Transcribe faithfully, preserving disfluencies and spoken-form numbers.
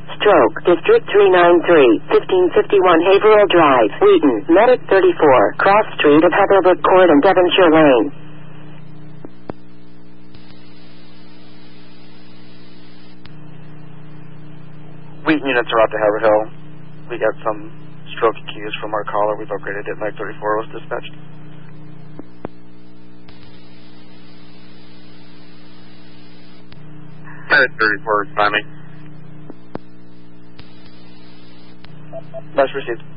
Stroke, District three ninety-three, fifteen fifty-one Haverhill Drive, Wheaton, Medic thirty-four, Cross Street of Heatherwood Court and Devonshire Lane. Wheaton units are out to Haverhill. We got some stroke cues from our caller. We've upgraded it. Medic thirty-four was dispatched. Medic thirty-four, timing. That's received.